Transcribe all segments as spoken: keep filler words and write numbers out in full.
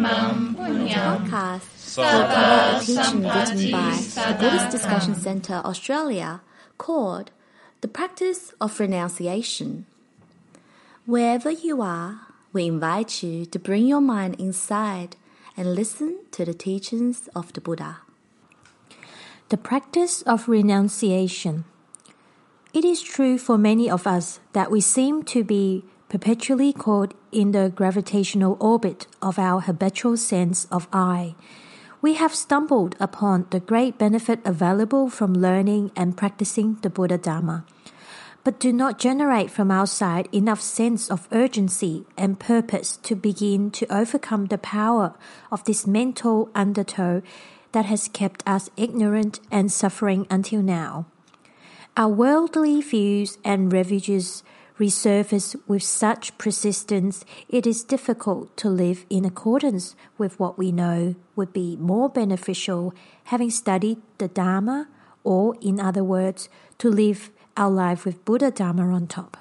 Imam Punyam podcast Sabha a teaching written by the Samadhi Buddhist Discussion Sadhana. Centre Australia called The Practice of Renunciation. Wherever you are, we invite you to bring your mind inside and listen to the teachings of the Buddha. The practice of renunciation. It is true for many of us that we seem to be perpetually caught in the gravitational orbit of our habitual sense of I. We have stumbled upon the great benefit available from learning and practicing the Buddha Dharma, but do not generate from our side enough sense of urgency and purpose to begin to overcome the power of this mental undertow that has kept us ignorant and suffering until now. Our worldly views and refuges resurface with such persistence, it is difficult to live in accordance with what we know would be more beneficial, having studied the Dharma, or, in other words, to live our life with Buddha Dharma on top.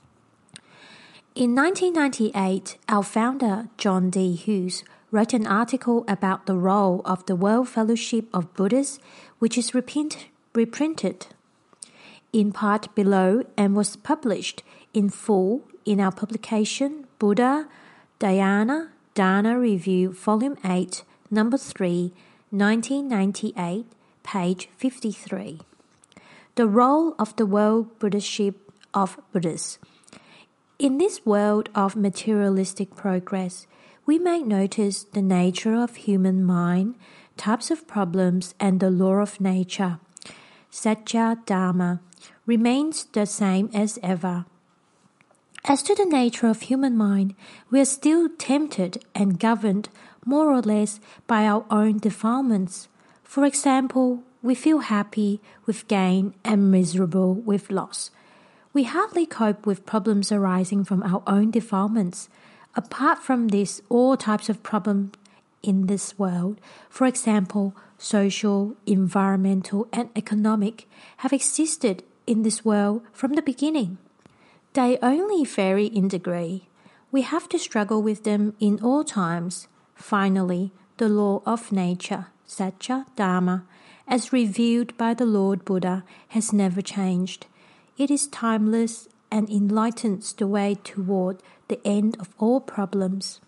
In nineteen ninety-eight, our founder, John D. Hughes, wrote an article about the role of the World Fellowship of Buddhists, which is reprint, reprinted in part below and was published in full in our publication Buddha Dhyana Dharana Review Volume eight, Number three, nineteen ninety-eight, page fifty-three. The role of the World Buddhiship of Buddhists. In this world of materialistic progress, we may notice the nature of human mind, types of problems, and the law of nature. Satya Dharma remains the same as ever. As to the nature of human mind, we are still tempted and governed more or less by our own defilements. For example, we feel happy with gain and miserable with loss. We hardly cope with problems arising from our own defilements. Apart from this, all types of problems in this world, for example, social, environmental, and economic, have existed in this world from the beginning. They only vary in degree. We have to struggle with them in all times. Finally, the law of nature, Satya Dharma, as revealed by the Lord Buddha, has never changed. It is timeless and enlightens the way toward the end of all problems.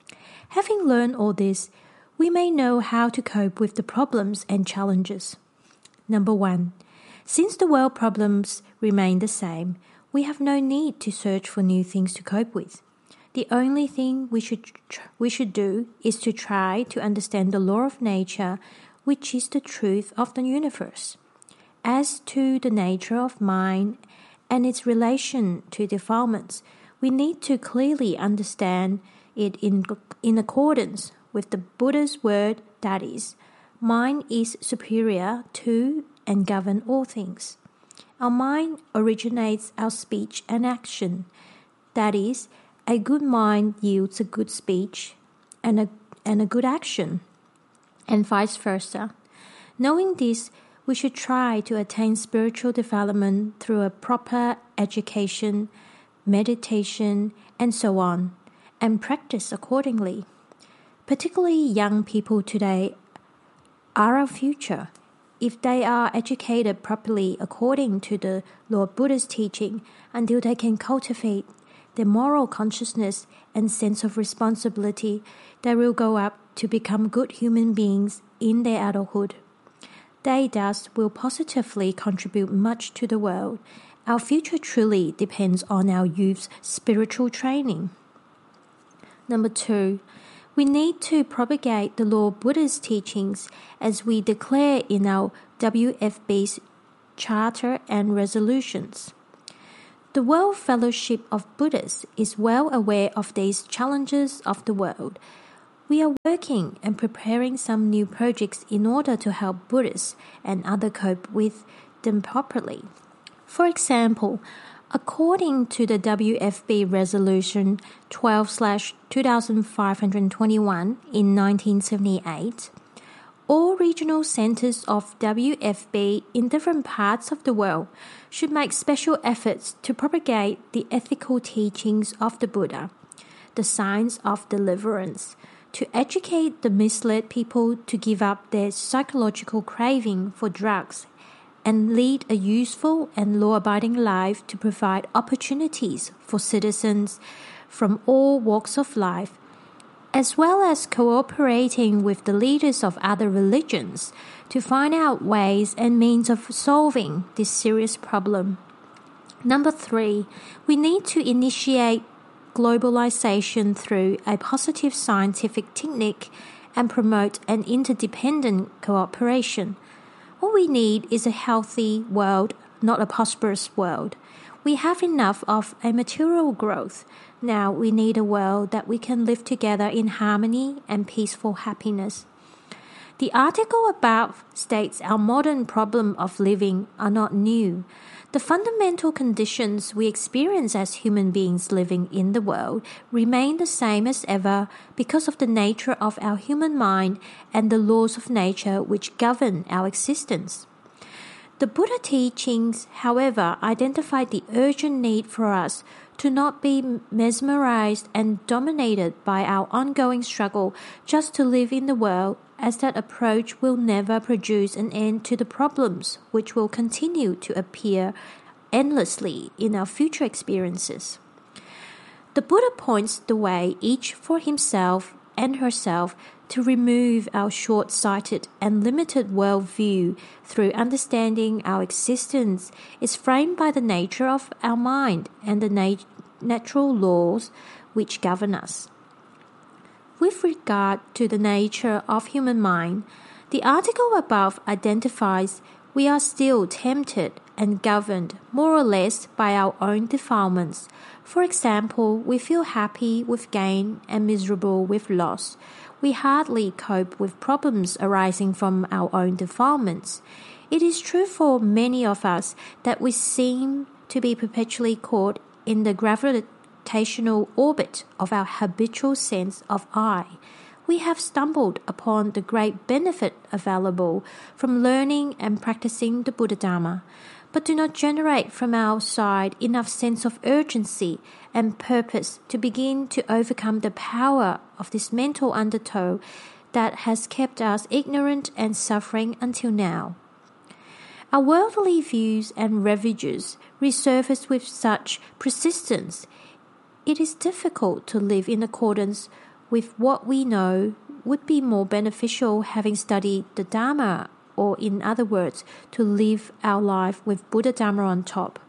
Having learned all this, we may know how to cope with the problems and challenges. Number one, since the world problems remain the same, we have no need to search for new things to cope with. The only thing we should tr- we should do is to try to understand the law of nature, which is the truth of the universe. As to the nature of mind and its relation to defilements, we need to clearly understand it in, in accordance with the Buddha's word, that is, mind is superior to and govern all things. Our mind originates our speech and action. That is, a good mind yields a good speech and a, and a good action, and vice versa. Knowing this, we should try to attain spiritual development through a proper education, meditation, and so on, and practice accordingly. Particularly young people today are our future. If they are educated properly according to the Lord Buddha's teaching until they can cultivate their moral consciousness and sense of responsibility, they will grow up to become good human beings in their adulthood. They thus will positively contribute much to the world. Our future truly depends on our youth's spiritual training. Number two, we need to propagate the Lord Buddha's teachings as we declare in our W F B's Charter and Resolutions. The World Fellowship of Buddhists is well aware of these challenges of the world. We are working and preparing some new projects in order to help Buddhists and others cope with them properly. For example, according to the W F B Resolution twelve slash two thousand five hundred twenty-one in nineteen seventy-eight, all regional centers of W F B in different parts of the world should make special efforts to propagate the ethical teachings of the Buddha, the signs of deliverance, to educate the misled people to give up their psychological craving for drugs and lead a useful and law-abiding life to provide opportunities for citizens from all walks of life, as well as cooperating with the leaders of other religions to find out ways and means of solving this serious problem. Number three, we need to initiate globalization through a positive scientific technique and promote an interdependent cooperation. All we need is a healthy world, not a prosperous world. We have enough of a material growth. Now we need a world that we can live together in harmony and peaceful happiness. The article above states our modern problem of living are not new. The fundamental conditions we experience as human beings living in the world remain the same as ever because of the nature of our human mind and the laws of nature which govern our existence. The Buddha teachings, however, identify the urgent need for us to not be mesmerized and dominated by our ongoing struggle just to live in the world, as that approach will never produce an end to the problems which will continue to appear endlessly in our future experiences. The Buddha points the way each for himself and herself to remove our short-sighted and limited worldview through understanding our existence is framed by the nature of our mind and the nat- natural laws which govern us. With regard to the nature of human mind, the article above identifies we are still tempted and governed more or less by our own defilements. For example, we feel happy with gain and miserable with loss. We hardly cope with problems arising from our own defilements. It is true for many of us that we seem to be perpetually caught in the gravitational orbit of our habitual sense of I. We have stumbled upon the great benefit available from learning and practicing the Buddha Dharma, but do not generate from our side enough sense of urgency and purpose to begin to overcome the power of this mental undertow that has kept us ignorant and suffering until now. Our worldly views and refuges resurface with such persistence. It is difficult to live in accordance with what we know would be more beneficial having studied the Dharma, or in other words, to live our life with Buddha Dharma on top.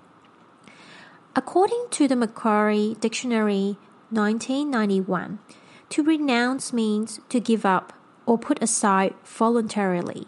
According to the Macquarie Dictionary nineteen ninety-one, to renounce means to give up or put aside voluntarily.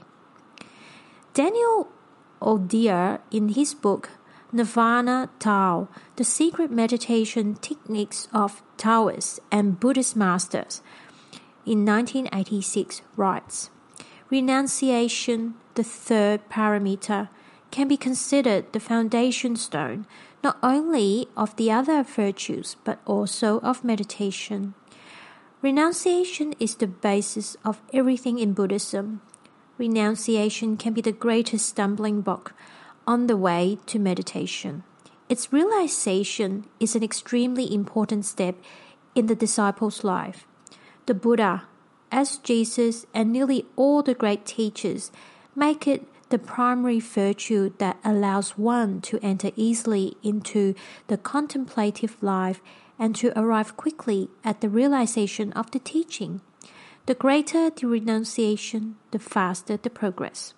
Daniel O'Dear, in his book Nirvana Tao, The Secret Meditation Techniques of Taoists and Buddhist Masters, in nineteen eighty-six writes, renunciation, the third parameter, can be considered the foundation stone not only of the other virtues but also of meditation. Renunciation is the basis of everything in Buddhism. Renunciation can be the greatest stumbling block on the way to meditation. Its realization is an extremely important step in the disciple's life. The Buddha, as Jesus and nearly all the great teachers, make it the primary virtue that allows one to enter easily into the contemplative life and to arrive quickly at the realization of the teaching. The greater the renunciation, the faster the progress.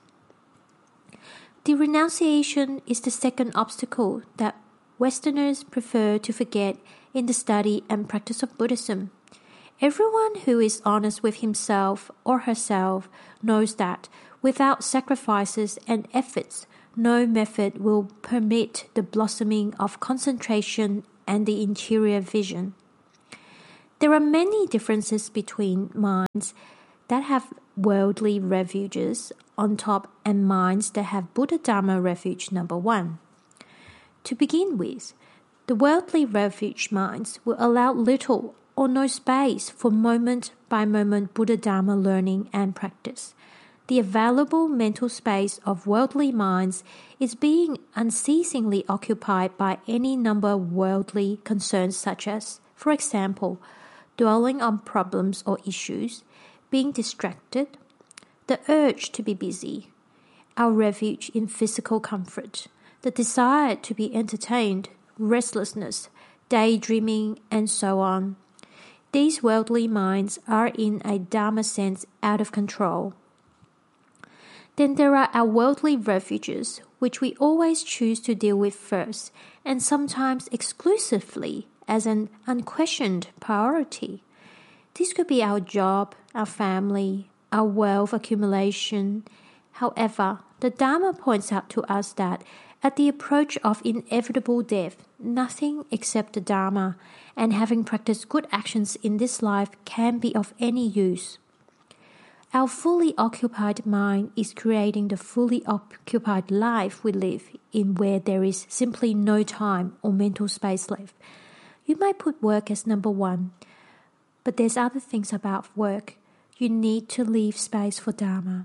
The renunciation is the second obstacle that Westerners prefer to forget in the study and practice of Buddhism. Everyone who is honest with himself or herself knows that without sacrifices and efforts, no method will permit the blossoming of concentration and the interior vision. There are many differences between minds that have worldly refuges on top and minds that have Buddha Dharma refuge number one. To begin with, the worldly refuge minds will allow little or no space for moment-by-moment Buddha Dharma learning and practice. The available mental space of worldly minds is being unceasingly occupied by any number of worldly concerns such as, for example, dwelling on problems or issues, being distracted, the urge to be busy, our refuge in physical comfort, the desire to be entertained, restlessness, daydreaming, and so on. These worldly minds are in a Dharma sense out of control. Then there are our worldly refuges, which we always choose to deal with first, and sometimes exclusively as an unquestioned priority. This could be our job, our family, our wealth accumulation. However, the Dharma points out to us that at the approach of inevitable death, nothing except the Dharma and having practiced good actions in this life can be of any use. Our fully occupied mind is creating the fully occupied life we live in, where there is simply no time or mental space left. You might put work as number one, but there's other things about work. You need to leave space for Dharma.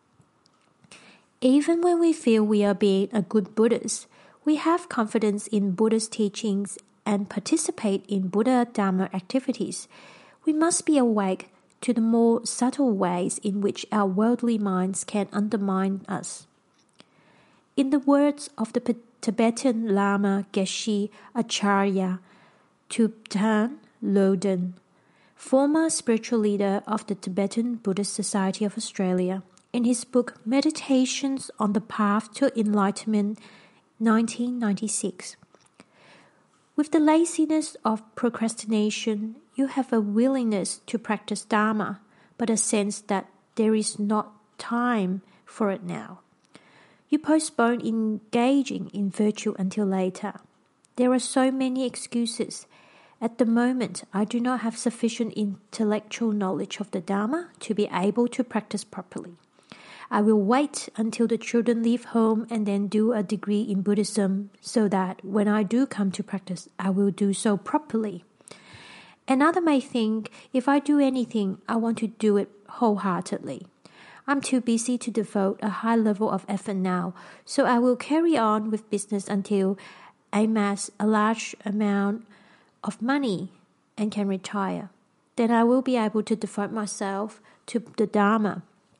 Even when we feel we are being a good Buddhist, we have confidence in Buddha's teachings and participate in Buddha Dharma activities, we must be awake to the more subtle ways in which our worldly minds can undermine us. In the words of the Tibetan Lama Geshe Acharya Thubten Lodden, former spiritual leader of the Tibetan Buddhist Society of Australia, in his book Meditations on the Path to Enlightenment, nineteen ninety-six. With the laziness of procrastination, you have a willingness to practice Dharma, but a sense that there is not time for it now. You postpone engaging in virtue until later. There are so many excuses. At the moment, I do not have sufficient intellectual knowledge of the Dharma to be able to practice properly. I will wait until the children leave home and then do a degree in Buddhism so that when I do come to practice, I will do so properly. Another may think, if I do anything, I want to do it wholeheartedly. I'm too busy to devote a high level of effort now, so I will carry on with business until I amass a large amount of money and can retire. Then I will be able to devote myself to the Dharma.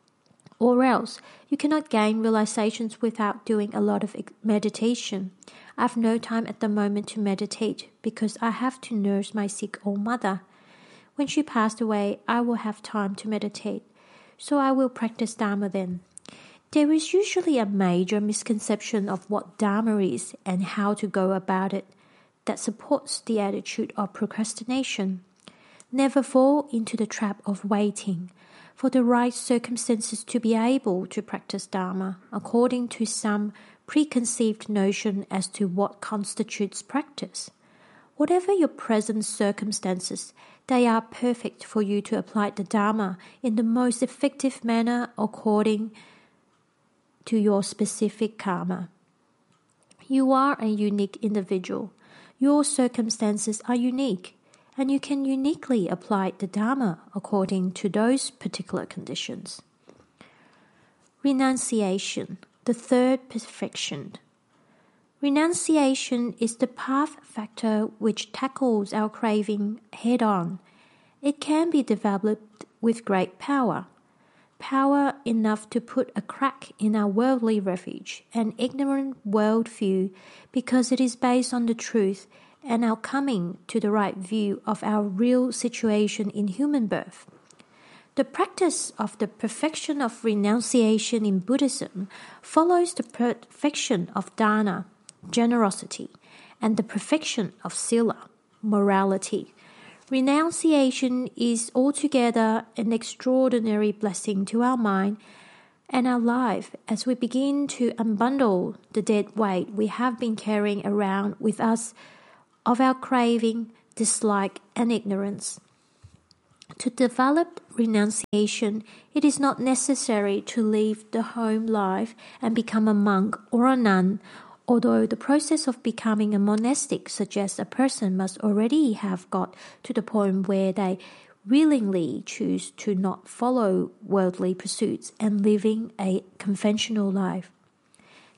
Or else, you cannot gain realizations without doing a lot of meditation. I have no time at the moment to meditate because I have to nurse my sick old mother. When she passed away, I will have time to meditate, so I will practice Dharma then. There is usually a major misconception of what Dharma is and how to go about it that supports the attitude of procrastination. Never fall into the trap of waiting for the right circumstances to be able to practice Dharma according to some preconceived notion as to what constitutes practice. Whatever your present circumstances, they are perfect for you to apply the Dharma in the most effective manner according to your specific karma. You are a unique individual. Your circumstances are unique, and you can uniquely apply the Dharma according to those particular conditions. Renunciation, the third perfection. Renunciation is the path factor which tackles our craving head-on. It can be developed with great power, power enough to put a crack in our worldly refuge, an ignorant worldview, because it is based on the truth and our coming to the right view of our real situation in human birth. The practice of the perfection of renunciation in Buddhism follows the perfection of dana, generosity, and the perfection of sila, morality. Renunciation is altogether an extraordinary blessing to our mind and our life as we begin to unbundle the dead weight we have been carrying around with us of our craving, dislike, and ignorance. To develop renunciation, it is not necessary to leave the home life and become a monk or a nun, although the process of becoming a monastic suggests a person must already have got to the point where they willingly choose to not follow worldly pursuits and living a conventional life.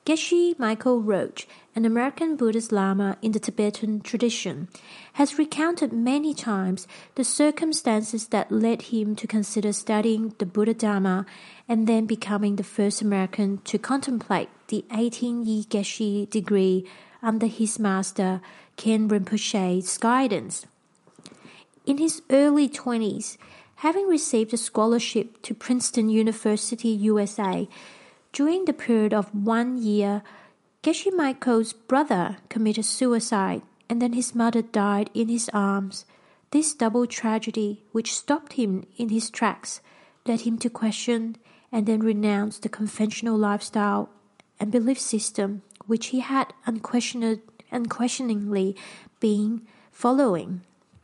Geshe Michael Roach, an American Buddhist Lama in the Tibetan tradition, has recounted many times the circumstances that led him to consider studying the Buddha Dharma and then becoming the first American to contemplate the eighteen-year Geshe degree under his master Ken Rinpoche's guidance. In his early twenties, having received a scholarship to Princeton University, U S A, during the period of one year, Geshe Michael's brother committed suicide and then his mother died in his arms. This double tragedy, which stopped him in his tracks, led him to question and then renounce the conventional lifestyle and belief system which he had unquestioned, unquestioningly been following.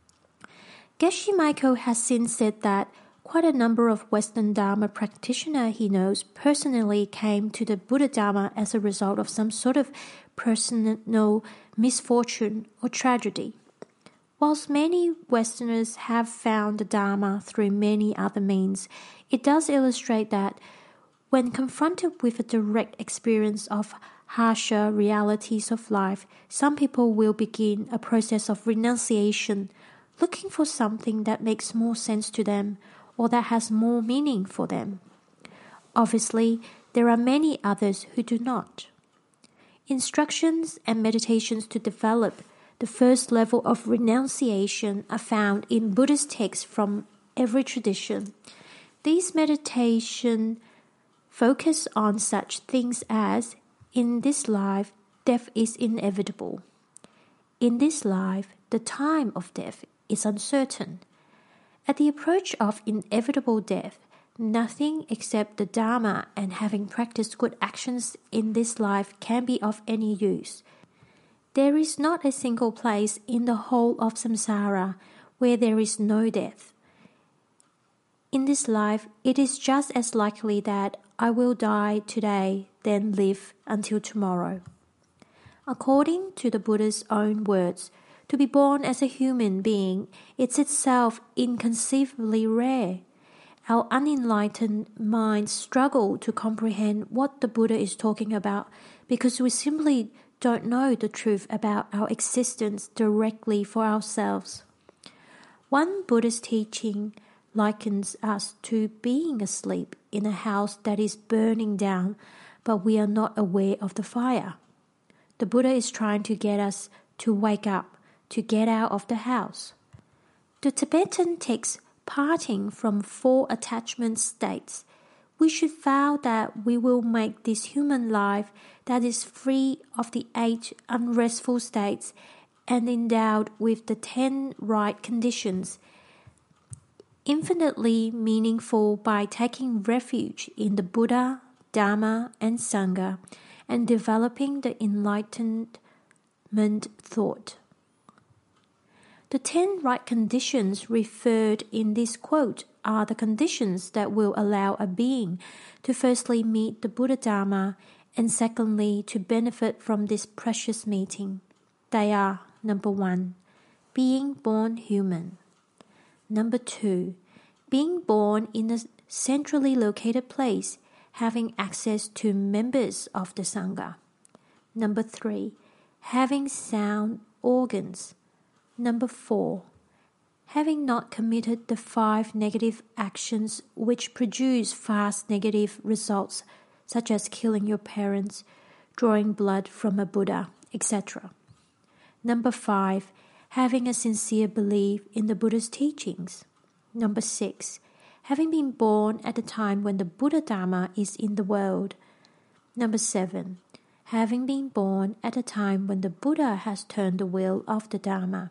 Geshe Michael has since said that quite a number of Western Dharma practitioners he knows personally came to the Buddha Dharma as a result of some sort of personal misfortune or tragedy. Whilst many Westerners have found the Dharma through many other means, it does illustrate that when confronted with a direct experience of harsher realities of life, some people will begin a process of renunciation, looking for something that makes more sense to them or that has more meaning for them. Obviously, there are many others who do not. Instructions and meditations to develop the first level of renunciation are found in Buddhist texts from every tradition. These meditations focus on such things as, in this life, death is inevitable. In this life, the time of death is uncertain. At the approach of inevitable death, nothing except the Dharma and having practiced good actions in this life can be of any use. There is not a single place in the whole of samsara where there is no death. In this life, it is just as likely that I will die today than live until tomorrow. According to the Buddha's own words, to be born as a human being is itself inconceivably rare. Our unenlightened minds struggle to comprehend what the Buddha is talking about because we simply don't know the truth about our existence directly for ourselves. One Buddhist teaching likens us to being asleep in a house that is burning down, but we are not aware of the fire. The Buddha is trying to get us to wake up, to get out of the house. The Tibetan text parting from four attachment states, we should vow that we will make this human life that is free of the eight unrestful states and endowed with the ten right conditions, infinitely meaningful by taking refuge in the Buddha, Dharma, and Sangha and developing the enlightenment thought. The ten right conditions referred in this quote are the conditions that will allow a being to firstly meet the Buddha Dharma and secondly to benefit from this precious meeting. They are, number one, being born human. Number two, being born in a centrally located place, having access to members of the Sangha. Number three, having sound organs. Number four, having not committed the five negative actions which produce fast negative results, such as killing your parents, drawing blood from a Buddha, et cetera. Number five, having a sincere belief in the Buddha's teachings. Number six, having been born at the time when the Buddha Dharma is in the world. Number seven, having been born at a time when the Buddha has turned the wheel of the Dharma.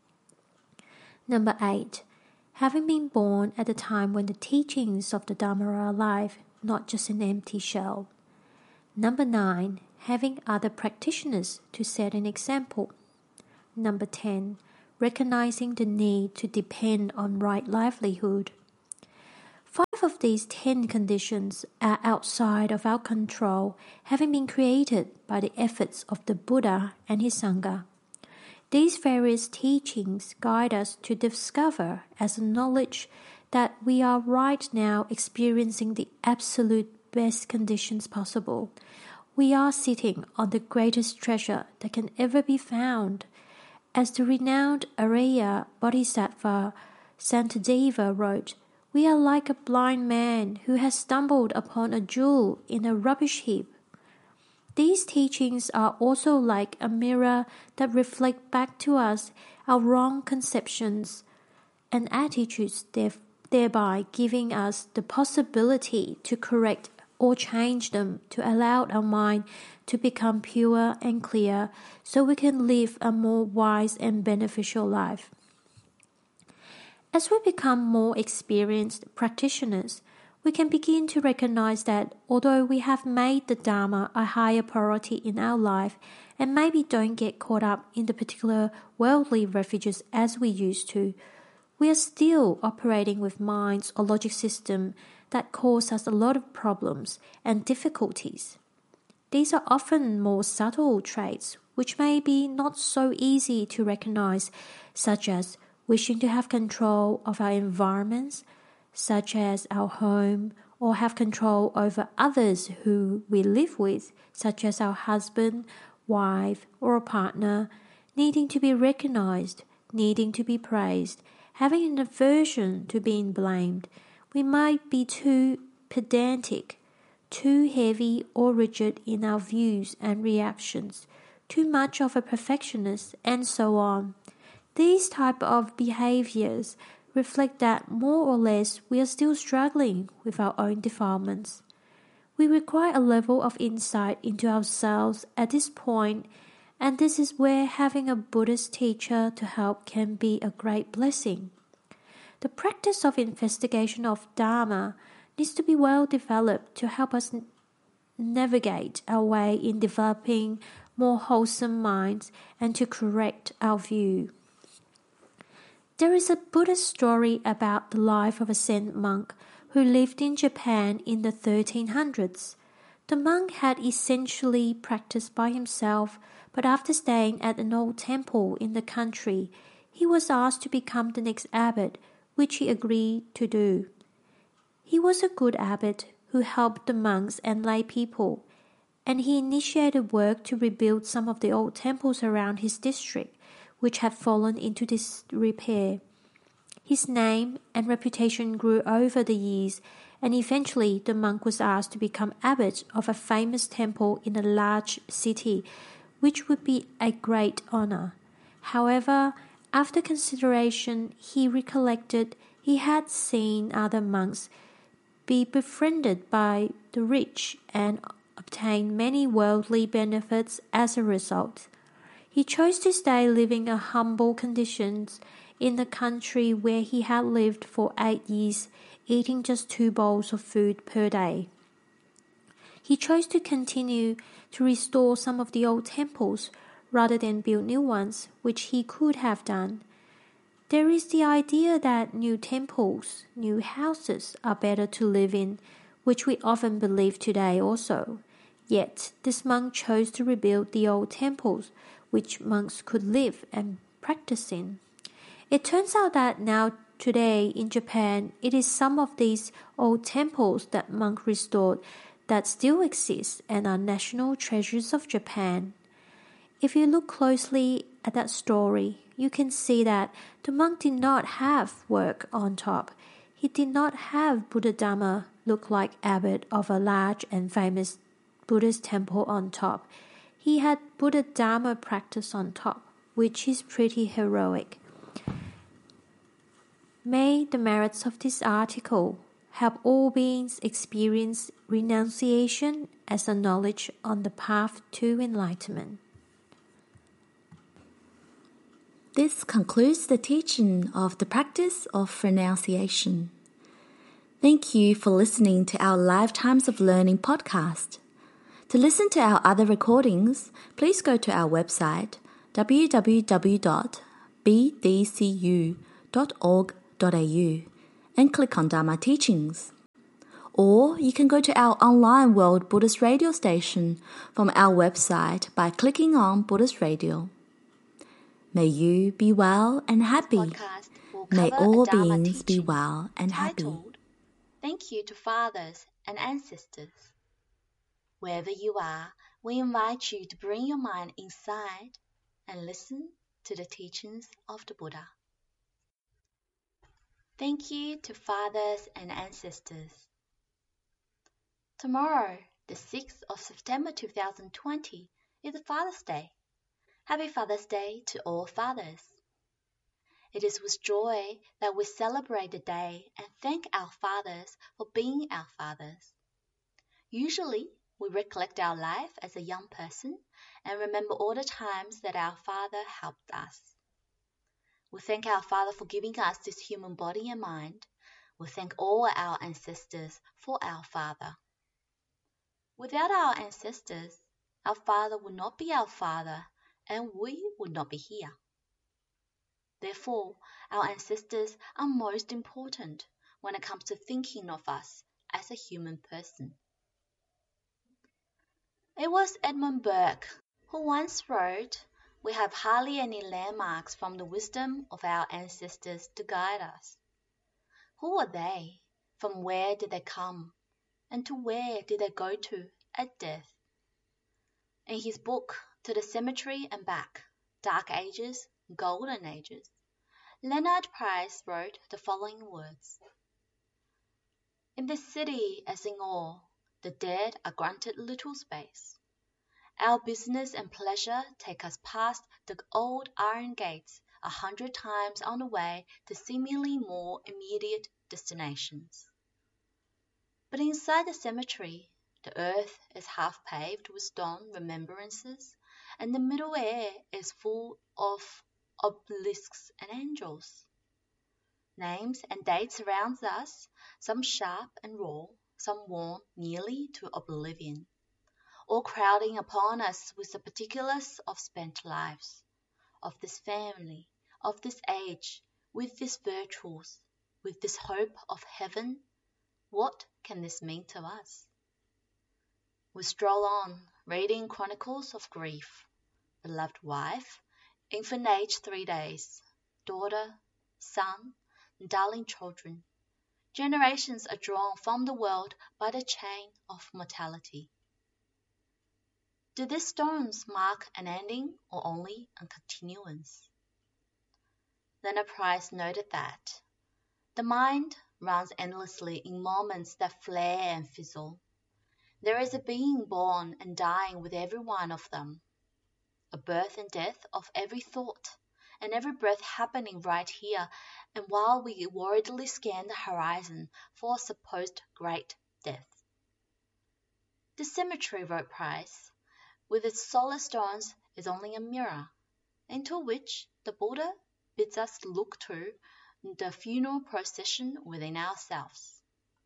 Number eight, having been born at a time when the teachings of the Dharma are alive, not just an empty shell. Number nine, having other practitioners to set an example. Number ten, recognizing the need to depend on right livelihood. Five of these ten conditions are outside of our control, having been created by the efforts of the Buddha and his Sangha. These various teachings guide us to discover as a knowledge that we are right now experiencing the absolute best conditions possible. we are sitting on the greatest treasure that can ever be found. As the renowned Arya Bodhisattva Santadeva wrote, we are like a blind man who has stumbled upon a jewel in a rubbish heap. These teachings are also like a mirror that reflect back to us our wrong conceptions and attitudes, thereby giving us the possibility to correct or change them to allow our mind to become pure and clear so we can live a more wise and beneficial life. As we become more experienced practitioners, we can begin to recognize that although we have made the Dharma a higher priority in our life and maybe don't get caught up in the particular worldly refuges as we used to, we are still operating with minds or logic system that cause us a lot of problems and difficulties. These are often more subtle traits which may be not so easy to recognize, such as wishing to have control of our environments, such as our home, or have control over others who we live with, such as our husband, wife, or a partner, needing to be recognized, needing to be praised, having an aversion to being blamed. We might be too pedantic, too heavy or rigid in our views and reactions, too much of a perfectionist, and so on. These type of behaviors reflect that more or less we are still struggling with our own defilements. We require a level of insight into ourselves at this point, and this is where having a Buddhist teacher to help can be a great blessing. The practice of investigation of Dharma needs to be well developed to help us n- navigate our way in developing more wholesome minds and to correct our view. There is a Buddhist story about the life of a Zen monk who lived in Japan in the thirteen hundreds. The monk had essentially practiced by himself, but after staying at an old temple in the country, he was asked to become the next abbot, which he agreed to do. He was a good abbot who helped the monks and lay people, and he initiated work to rebuild some of the old temples around his district, which had fallen into disrepair. His name and reputation grew over the years, and eventually the monk was asked to become abbot of a famous temple in a large city, which would be a great honor. However, after consideration, he recollected he had seen other monks be befriended by the rich and obtain many worldly benefits as a result. He chose to stay living in humble conditions in the country where he had lived for eight years, eating just two bowls of food per day. He chose to continue to restore some of the old temples rather than build new ones, which he could have done. There is the idea that new temples, new houses are better to live in, which we often believe today also. Yet this monk chose to rebuild the old temples, which monks could live and practice in. It turns out that now today in Japan, it is some of these old temples that monks restored that still exist and are national treasures of Japan. If you look closely at that story, you can see that the monk did not have work on top. He did not have Buddha Dhamma look like abbot of a large and famous Buddhist temple on top. He had Buddha Dharma practice on top, which is pretty heroic. May the merits of this article help all beings experience renunciation as a knowledge on the path to enlightenment. This concludes the teaching of the practice of renunciation. Thank you for listening to our Lifetimes of Learning podcast. To listen to our other recordings, please go to our website w w w dot b d c u dot org dot a u and click on Dharma Teachings. Or you can go to our online World Buddhist Radio station from our website by clicking on Buddhist Radio. May you be well and happy. May all beings be well and happy. Titled, Thank You to Fathers and Ancestors. Wherever you are, we invite you to bring your mind inside and listen to the teachings of the Buddha. Thank you to fathers and ancestors. Tomorrow, the sixth of September two thousand twenty, is Father's Day. Happy Father's Day to all fathers. It is with joy that we celebrate the day and thank our fathers for being our fathers. Usually, we recollect our life as a young person and remember all the times that our father helped us. We thank our Father for giving us this human body and mind. We thank all our ancestors for our Father. Without our ancestors, our Father would not be our Father and we would not be here. Therefore, our ancestors are most important when it comes to thinking of us as a human person. It was Edmund Burke who once wrote, "We have hardly any landmarks from the wisdom of our ancestors to guide us." Who were they? From where did they come? And to where did they go to at death? In his book, To the Cemetery and Back, Dark Ages, Golden Ages, Leonard Price wrote the following words. "In this city, as in all, the dead are granted little space. Our business and pleasure take us past the old iron gates a hundred times on the way to seemingly more immediate destinations. But inside the cemetery, the earth is half paved with stone remembrances, and the middle air is full of obelisks and angels. Names and dates surround us, some sharp and raw, some worn nearly to oblivion, all crowding upon us with the particulars of spent lives, of this family, of this age, with these virtues, with this hope of heaven. What can this mean to us? We stroll on, reading chronicles of grief, beloved wife, infant age three days, daughter, son, darling children. Generations are drawn from the world by the chain of mortality. Do these stones mark an ending or only a continuance?" Leonard Price noted that the mind runs endlessly in moments that flare and fizzle. There is a being born and dying with every one of them, a birth and death of every thought, and every breath happening right here, and while we worriedly scan the horizon for a supposed great death. "The cemetery," wrote Price, "with its solid stones is only a mirror, into which the Buddha bids us look through the funeral procession within ourselves."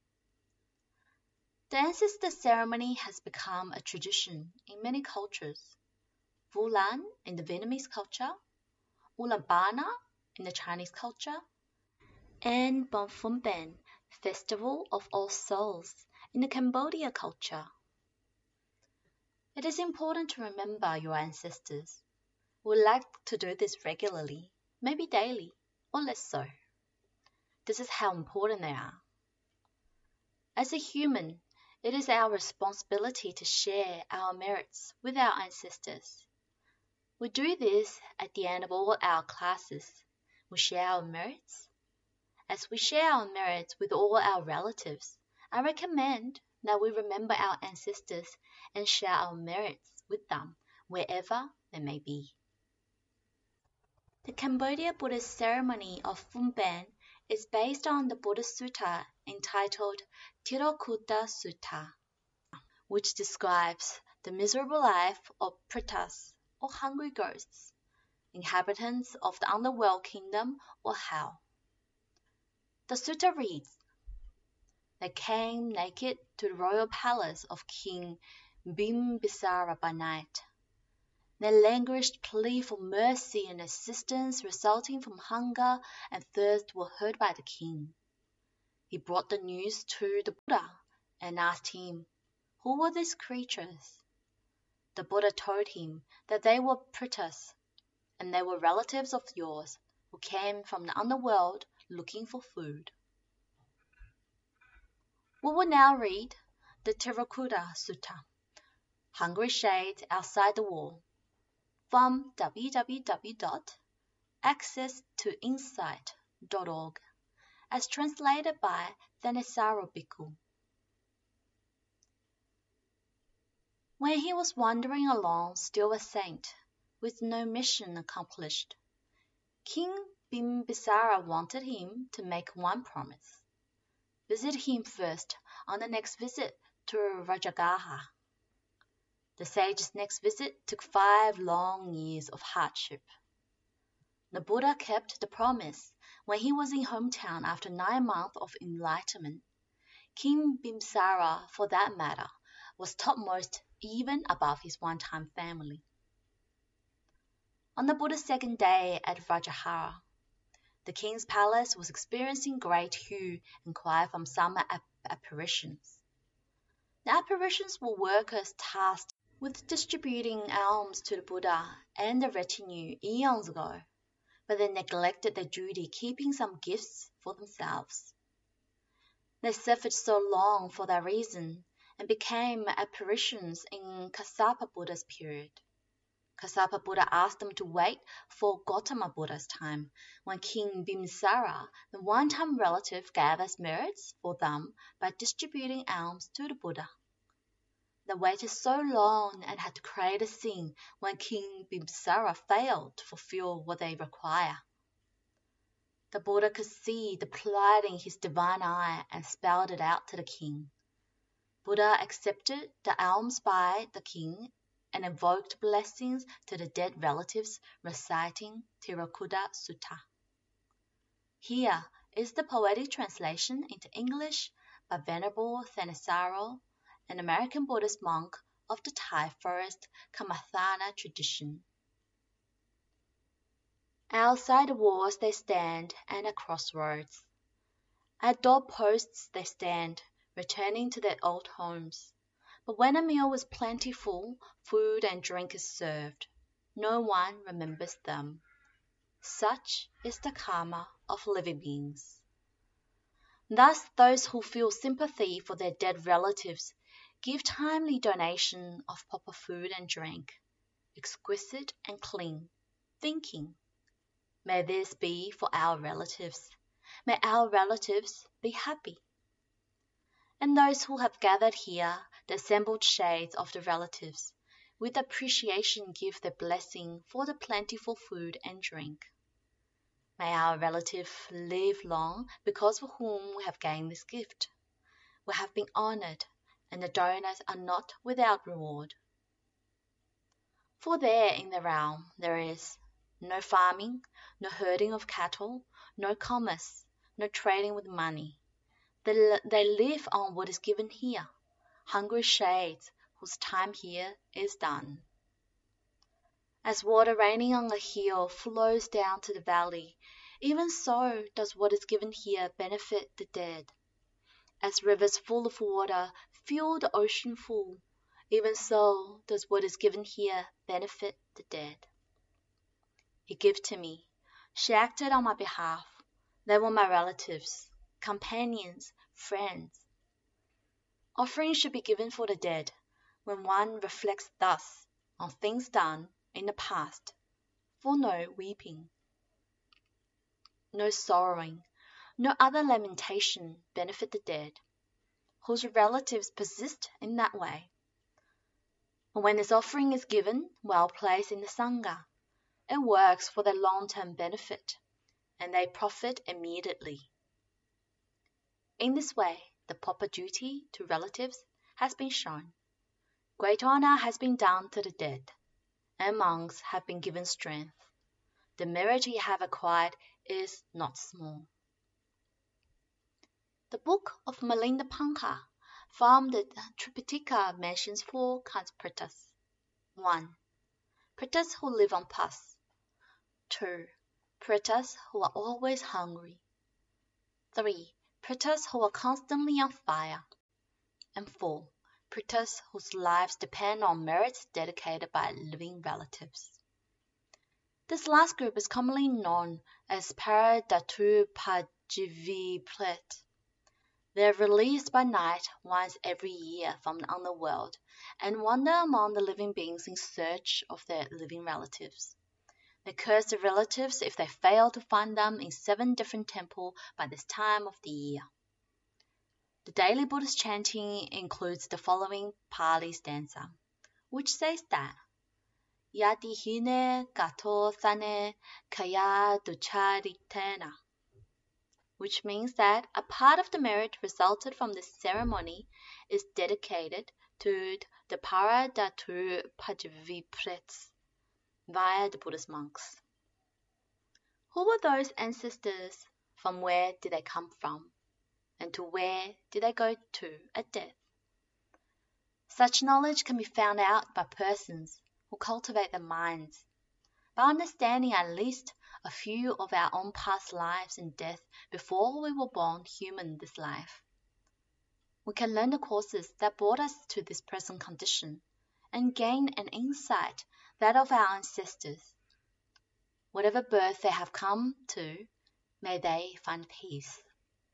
The ancestor ceremony has become a tradition in many cultures. Vu Lan in the Vietnamese culture, Ulam Bana in the Chinese culture, and Bon Phu Ben, Festival of All Souls, in the Cambodia culture. It is important to remember your ancestors. We would like to do this regularly, maybe daily, or less so. This is how important they are. As a human, it is our responsibility to share our merits with our ancestors. We do this at the end of all our classes. We share our merits. As we share our merits with all our relatives, I recommend that we remember our ancestors and share our merits with them wherever they may be. The Cambodia Buddhist ceremony of Phum Ben is based on the Buddhist sutta entitled Tirokutta Sutta, which describes the miserable life of pretas, or hungry ghosts, inhabitants of the underworld kingdom or hell. The sutta reads, "They came naked to the royal palace of King Bimbisara by night. Their languished plea for mercy and assistance resulting from hunger and thirst were heard by the king. He brought the news to the Buddha and asked him, 'Who were these creatures?' The Buddha told him that they were pretas, and they were relatives of yours who came from the underworld looking for food." We will now read the Tirokutta Sutta, Hungry Shades Outside the Wall, from w w w dot access to insight dot org, as translated by Thanissaro Bhikkhu. When he was wandering along, still a saint, with no mission accomplished, King Bimbisara wanted him to make one promise. Visit him first on the next visit to Rajagaha. The sage's next visit took five long years of hardship. The Buddha kept the promise when he was in hometown after nine months of enlightenment. King Bimbisara, for that matter, was topmost even above his one-time family. On the Buddha's second day at Rajagaha, the king's palace was experiencing great hue and cry from some ap- apparitions. The apparitions were workers tasked with distributing alms to the Buddha and the retinue eons ago, but they neglected their duty, keeping some gifts for themselves. They suffered so long for that reason and became apparitions in Kassapa Buddha's period. Kassapa Buddha asked them to wait for Gautama Buddha's time, when King Bimbisara, the one-time relative, gathers merits for them by distributing alms to the Buddha. They waited so long and had to create a scene when King Bimbisara failed to fulfill what they require. The Buddha could see the plight in his divine eye and spelled it out to the king. Buddha accepted the alms by the king and invoked blessings to the dead relatives, reciting Tirakuta Sutta. Here is the poetic translation into English by Venerable Thanissaro, an American Buddhist monk of the Thai forest Kamathana tradition. Outside the walls they stand, and at crossroads. At doorposts they stand, returning to their old homes. But when a meal is plentiful, food and drink is served, no one remembers them. Such is the karma of living beings. Thus, those who feel sympathy for their dead relatives give timely donation of proper food and drink, exquisite and clean, thinking, may this be for our relatives. May our relatives be happy. And those who have gathered here, the assembled shades of the relatives, with appreciation give their blessing for the plentiful food and drink. May our relative live long, because for whom we have gained this gift. We have been honored, and the donors are not without reward. For there in the realm there is no farming, no herding of cattle, no commerce, no trading with money. They, they live on what is given here, hungry shades whose time here is done. As water raining on a hill flows down to the valley, even so does what is given here benefit the dead. As rivers full of water fill the ocean full, even so does what is given here benefit the dead. He gave to me. She acted on my behalf. They were my relatives, companions, friends. Offerings should be given for the dead when one reflects thus on things done in the past, for no weeping, no sorrowing, no other lamentation benefit the dead, whose relatives persist in that way. But when this offering is given well placed in the Sangha, it works for their long-term benefit, and they profit immediately. In this way, the proper duty to relatives has been shown. Great honor has been done to the dead, and monks have been given strength. The merit you have acquired is not small. The book of Milinda Panka from the Tripitaka mentions four kinds of pretas. one. Pretas who live on pus. two. Pretas who are always hungry. three. Pretas who are constantly on fire. And four. Pretas whose lives depend on merits dedicated by living relatives. This last group is commonly known as Paradatu Pajivipret. They are released by night once every year from the underworld and wander among the living beings in search of their living relatives. They curse their relatives if they fail to find them in seven different temples by this time of the year. The daily Buddhist chanting includes the following Pali stanza, which says that Yati hine gato sane kaya ducharitena, which means that a part of the merit resulted from this ceremony is dedicated to the Paradatu Pajaviprets via the Buddhist monks. Who were those ancestors? From where did they come from? And to where did they go to at death? Such knowledge can be found out by persons who cultivate their minds, by understanding at least a few of our own past lives and death before we were born human this life. We can learn the causes that brought us to this present condition and gain an insight that of our ancestors. Whatever birth they have come to, may they find peace.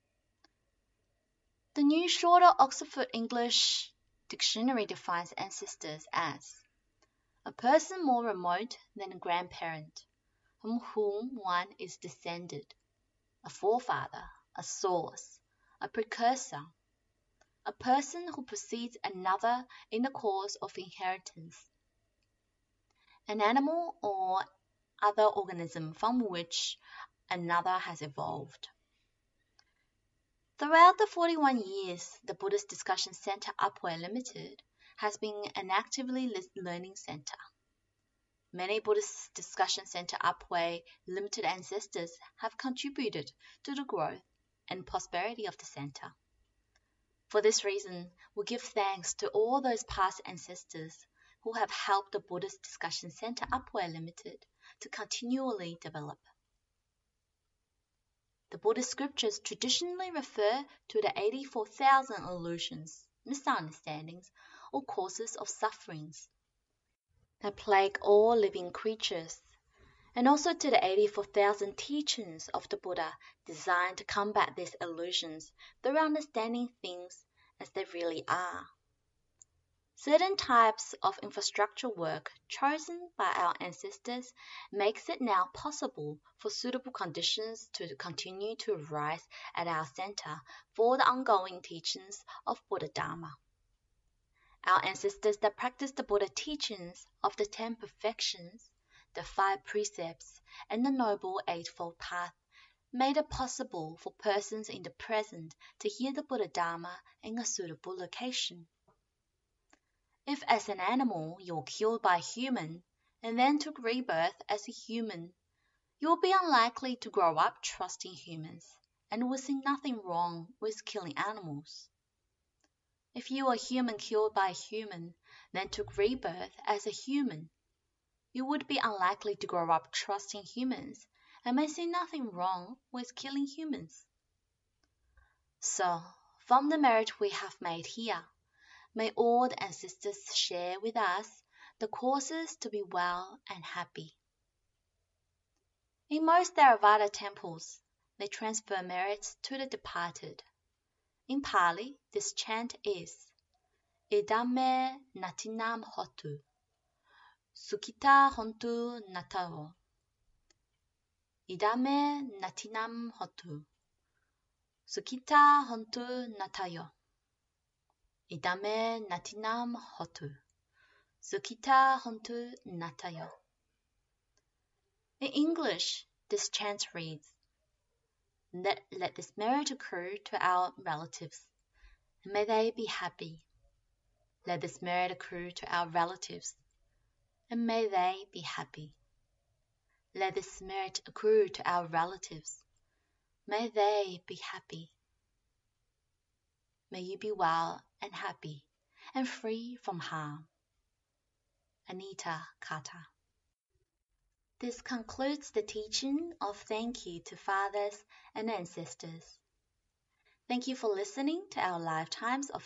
The new shorter Oxford English Dictionary defines ancestors as a person more remote than a grandparent, from whom one is descended, a forefather, a source, a precursor, a person who precedes another in the course of inheritance, an animal or other organism from which another has evolved. Throughout the forty-one years, the Buddhist Discussion Center Upway Limited has been an actively learning center. Many Buddhist Discussion Center Upway Limited ancestors have contributed to the growth and prosperity of the center. For this reason, we give thanks to all those past ancestors who have helped the Buddhist Discussion Center Upway Limited to continually develop. The Buddhist scriptures traditionally refer to the eighty-four thousand illusions, misunderstandings, or causes of sufferings that plague all living creatures, and also to the eighty-four thousand teachings of the Buddha designed to combat these illusions through understanding things as they really are. Certain types of infrastructure work chosen by our ancestors makes it now possible for suitable conditions to continue to arise at our center for the ongoing teachings of Buddha Dharma. Our ancestors that practiced the Buddha teachings of the ten perfections, the five precepts, and the Noble Eightfold Path made it possible for persons in the present to hear the Buddha Dharma in a suitable location. If as an animal you were killed by a human and then took rebirth as a human, you will be unlikely to grow up trusting humans and will see nothing wrong with killing animals. If you were a human killed by a human, then took rebirth as a human, you would be unlikely to grow up trusting humans and may see nothing wrong with killing humans. So, from the merit we have made here, may all the ancestors share with us the causes to be well and happy. In most Theravada temples, they transfer merits to the departed. In Pali, this chant is Idame natinam hotu, Sukhita hontu nataro. Idame natinam hotu, Sukhita hontu natayo. Idame natinam hotu, Sukhita hontu natayo. In English, this chant reads, Let, let this merit occur to our relatives, and may they be happy. Let this merit occur to our relatives, and may they be happy. Let this merit accrue to our relatives, may they be happy. May you be well and happy and free from harm. Anita Kata. This concludes the teaching of thank you to fathers and ancestors. Thank you for listening to our lifetimes of